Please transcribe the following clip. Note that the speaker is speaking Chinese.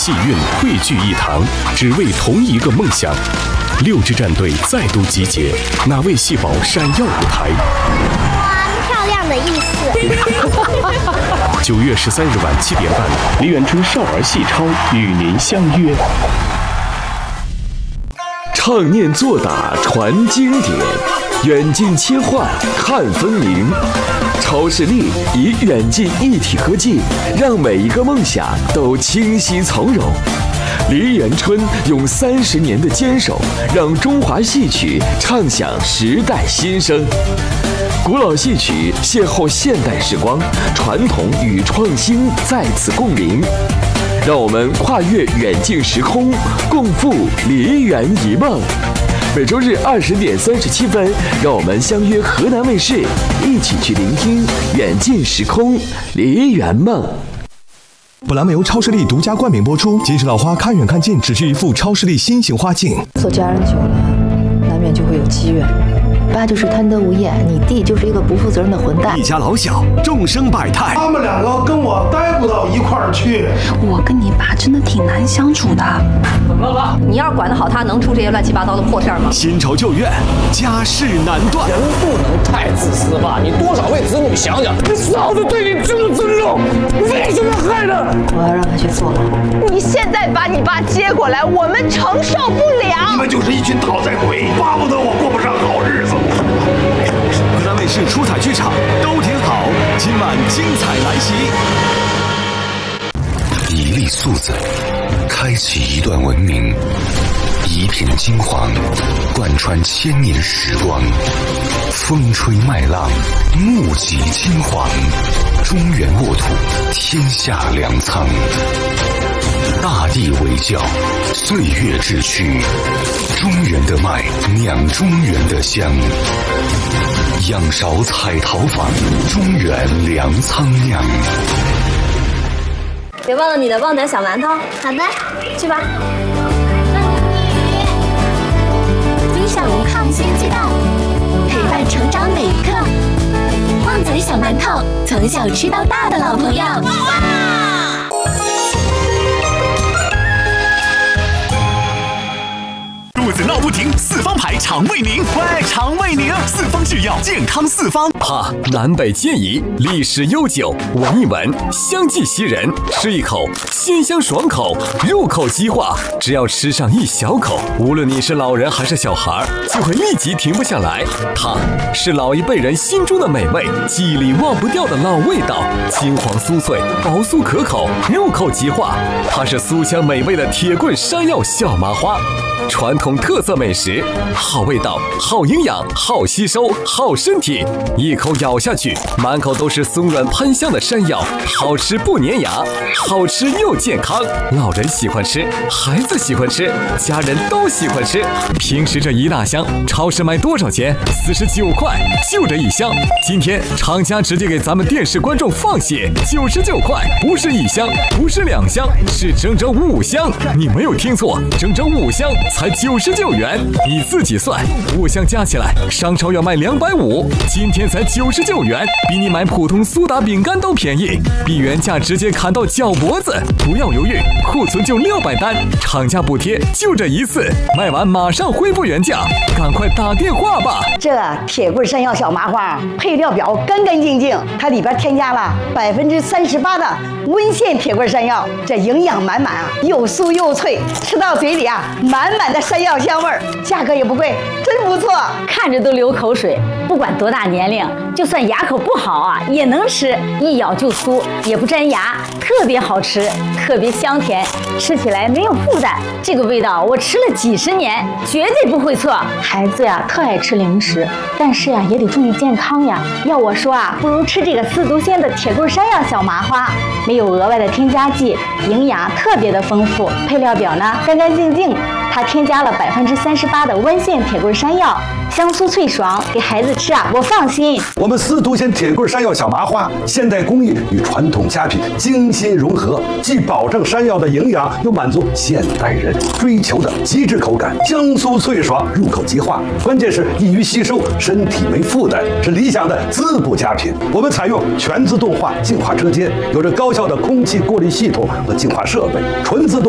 气运汇聚一堂，只为同一个梦想。6支战队再度集结，哪为细胞闪耀舞台？ 哇，漂亮的意思。 9月13日晚7点半，梨园春少儿戏超与您相约。唱念做打传经典，远近切换看分明。超视力以远近一体合技，让每一个梦想都清晰从容。梨园春用30年的坚守，让中华戏曲唱响时代新声。古老戏曲邂逅现代时光，传统与创新在此共鸣。让我们跨越远近时空，共赴梨园一梦。每周日20点37分，让我们相约河南卫视，一起去聆听远近时空梨园梦。 本栏目由超视力独家冠名播出。金石老花看远看近，只需一副超视力新型花镜。 做家人久了，难免就会有积怨。爸就是贪得无厌，你弟就是一个不负责任的混蛋。 一家老小，众生百态。 他们两个跟我待不到一块儿去。 我跟你爸真的挺难相处的。 怎么了？你要是管得好他，能出这些乱七八糟的破事儿吗？ 新仇旧怨，家事难断。 人不能太自私吧？你多少为子女想想。你嫂子对你这么尊重，为什么害他？ 我要让他去坐牢。 你现在把你爸接过来，我们承受不了。 你们就是一群讨债鬼，巴不得我过不上好日子。 河南卫视出彩剧场都挺好，今晚精彩来袭。 一粒素子，开启一段文明；一片金黄，贯穿千年时光。风吹麦浪，目击金黄。中原沃土，天下粮仓。大地为教，岁月志趣。中原的麦，酿中原的香。仰韶彩陶坊，中原粮仓酿。 别忘了你的旺仔小馒头。 好的， 去吧。 低效无抗性鸡蛋，陪伴成长每一刻。旺仔小馒头，从小吃到大的老朋友。 肚子闹不停，四方牌肠胃宁，喂，肠胃宁，4方制药，健康4方。 南北皆宜，历史悠久，闻一闻，香气袭人，吃一口，鲜香爽口，入口即化。只要吃上一小口，无论你是老人还是小孩，就会立即停不下来。它是老一辈人心中的美味，记忆里忘不掉的老味道，金黄酥脆，薄酥可口，入口即化。它是酥香美味的铁棍山药小麻花。传统特色美食，好味道，好营养，好吸收，好身体。一口咬下去，满口都是松软喷香的山药，好吃不粘牙，好吃又健康。老人喜欢吃，孩子喜欢吃，家人都喜欢吃。平时这一大箱，超市卖多少钱？49块，就这一箱。今天厂家直接给咱们电视观众放血，99块，不是一箱，不是2箱，是整整5箱。你没有听错，整整5箱。才99元，你自己算，5箱加起来，商超要卖250，今天才99元，比你买普通苏打饼干都便宜，比原价直接砍到脚脖子。不要犹豫，库存就600单，厂家补贴就这一次，卖完马上恢复原价，赶快打电话吧。 这铁棍山药小麻花配料表干干净净，它里边添加了38%的温县铁棍山药，这营养满满啊，又酥又脆，吃到嘴里啊，满的山药香味儿，价格也不贵，真不错， 看着都流口水。不管多大年龄，就算牙口不好啊，也能吃，一咬就酥，也不粘牙，特别好吃，特别香甜，吃起来没有负担。这个味道我吃了几10年，绝对不会错。孩子呀，特爱吃零食，但是呀，也得注意健康呀。要我说啊，不如吃这个4毒鲜的铁棍山药小麻花，没有额外的添加剂，营养特别的丰富，配料表呢干干净净。它添加了38%的温县铁棍山药，香酥脆爽，给孩子吃啊，我放心。 我们4毒鲜铁棍山药小麻花，现代工艺与传统佳品精心融合，既保证山药的营养，又满足现代人追求的极致口感，香酥脆爽，入口即化。关键是易于吸收，身体没负担，是理想的滋补佳品。我们采用全自动化净化车间，有着高效的空气过滤系统和净化设备，纯自动